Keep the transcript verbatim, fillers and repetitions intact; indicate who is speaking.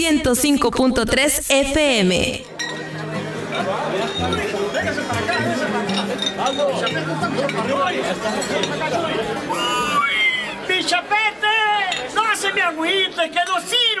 Speaker 1: ciento cinco punto tres F M.
Speaker 2: ¡Mi chapete! ¡No se me agüite, que no sirve!